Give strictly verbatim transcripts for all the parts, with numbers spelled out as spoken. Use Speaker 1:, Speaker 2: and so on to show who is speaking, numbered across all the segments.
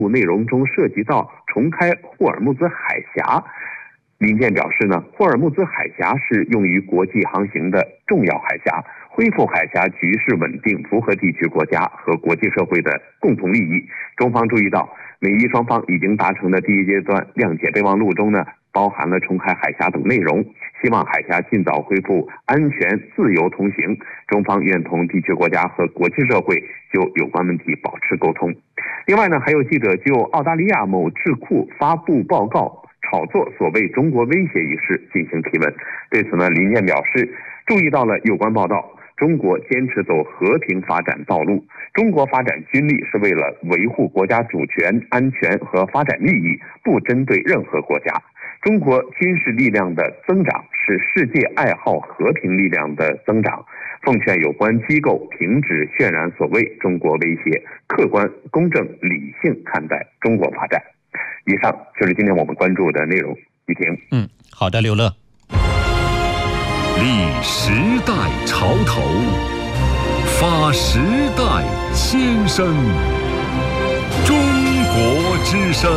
Speaker 1: 内容中涉及到重开霍尔木兹海峡。林健表示呢，霍尔木兹海峡是用于国际航行的重要海峡，恢复海峡局势稳定符合地区国家和国际社会的共同利益。中方注意到，美伊双方已经达成的第一阶段谅解备忘录中呢，包含了重开海峡等内容，希望海峡尽早恢复安全自由通行。中方愿同地区国家和国际社会就有关问题保持沟通。另外呢，还有记者就澳大利亚某智库发布报告炒作所谓中国威胁一事进行提问。对此呢，林健表示，注意到了有关报道，中国坚持走和平发展道路，中国发展军力是为了维护国家主权、安全和发展利益，不针对任何国家。中国军事力量的增长是世界爱好和平力量的增长。奉劝有关机构停止渲染所谓中国威胁，客观、公正、理性看待中国发展。以上就是今天我们关注的内容。雨婷，
Speaker 2: 嗯，好的，刘乐。
Speaker 3: 立时代潮头，发时代先声，中国之声。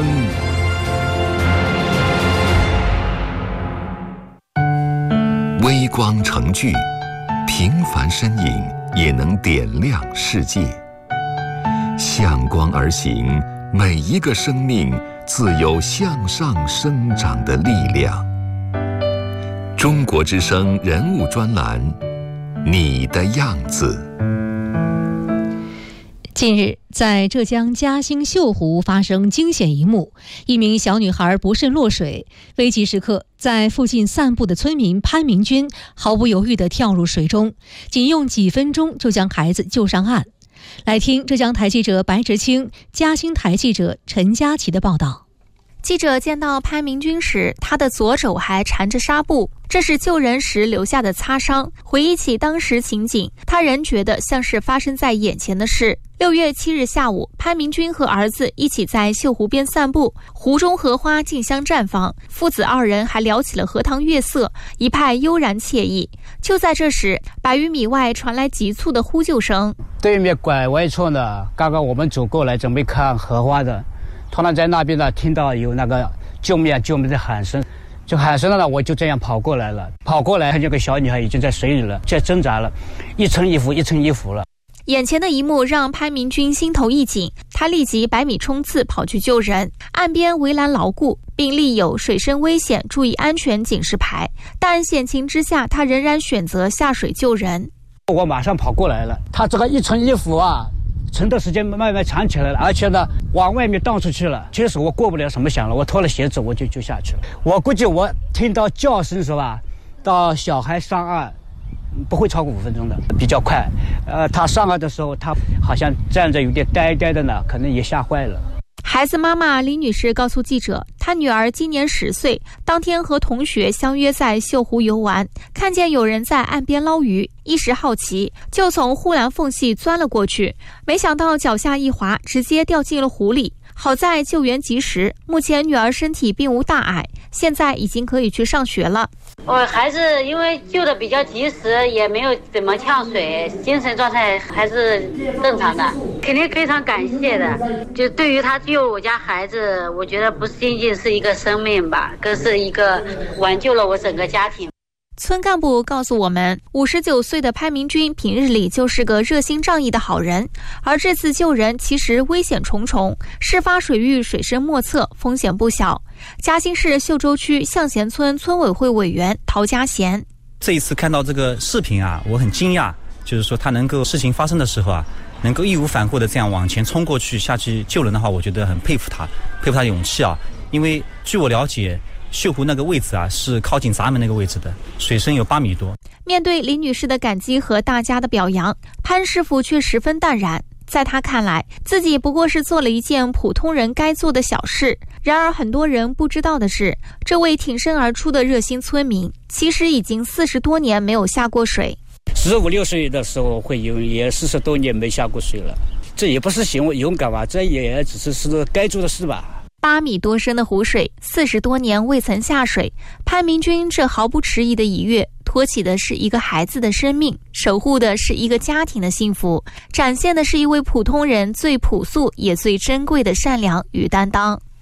Speaker 3: 微光成炬，平凡身影也能点亮世界。向光而行，每一个生命自有向上生长的力量。中国之声人物专栏，你的样子。
Speaker 4: 近日，在浙江嘉兴秀湖发生惊险一幕，一名小女孩不慎落水，危急时刻，在附近散步的村民潘明军毫不犹豫地跳入水中，仅用几分钟就将孩子救上岸。来听浙江台记者白直清、嘉兴台记者陈佳琪的报道。
Speaker 5: 记者见到潘明军时，他的左手还缠着纱布，这是救人时留下的擦伤。回忆起当时情景，他仍觉得像是发生在眼前的事。六月七日下午，潘明军和儿子一起在秀湖边散步，湖中荷花竞相绽放，父子二人还聊起了荷塘月色，一派悠然惬意。就在这时，百余米外传来急促的呼救声。
Speaker 6: 对面拐弯处呢，刚刚我们走过来准备看荷花的，突然在那边呢听到有那个救命啊救命的喊声，就喊声了呢，我就这样跑过来了。跑过来，那个小女孩已经在水里了，在挣扎了，一层衣服一层衣服了。
Speaker 5: 眼前的一幕让潘明军心头一紧，他立即百米冲刺跑去救人。岸边围栏牢固，并立有水深危险注意安全警示牌，但险情之下，他仍然选择下水救人。
Speaker 6: 我马上跑过来了，他这个一层衣服啊撑的时间慢慢长起来了，而且呢往外面荡出去了。其实我过不了什么想了，我脱了鞋子我就就下去了。我估计我听到叫声是吧，到小孩上岸不会超过五分钟的，比较快。呃，他上岸的时候，他好像站着有点呆呆的呢，可能也吓坏了。
Speaker 5: 孩子妈妈李女士告诉记者，她女儿今年十岁，当天和同学相约在秀湖游玩，看见有人在岸边捞鱼，一时好奇，就从护栏缝隙钻了过去，没想到脚下一滑，直接掉进了湖里。好在救援及时，目前女儿身体并无大碍，现在已经可以去上学了。
Speaker 7: 我孩子因为救的比较及时，也没有怎么呛水，精神状态还是正常的，肯定非常感谢的。就对于他救我家孩子，我觉得不仅仅是一个生命吧，更是一个挽救了我整个家庭。
Speaker 5: 村干部告诉我们，五十九岁的潘明军平日里就是个热心仗义的好人，而这次救人其实危险重重，事发水域水深莫测，风险不小。嘉兴市秀洲区向贤村村委会委员陶家贤，
Speaker 8: 这一次看到这个视频啊，我很惊讶，就是说他能够事情发生的时候啊，能够义无反顾的这样往前冲过去下去救人的话，我觉得很佩服他，佩服他的勇气啊。因为据我了解，秀湖那个位置啊，是靠近闸门那个位置的，水深有八米多。
Speaker 5: 面对李女士的感激和大家的表扬，潘师傅却十分淡然。在他看来，自己不过是做了一件普通人该做的小事。然而很多人不知道的是，这位挺身而出的热心村民，其实已经四十多年没有下过水。
Speaker 6: 十五六岁的时候会游，也四十多年没下过水了。这也不是行为勇敢吧，这也只是是该做的事吧。
Speaker 5: 八米多深的湖水，四十多年未曾下水。潘明君这毫不迟疑的一跃，托起的是一个孩子的生命，守护的是一个家庭的幸福，展现的是一位普通人最朴素也最珍贵的善良与担当。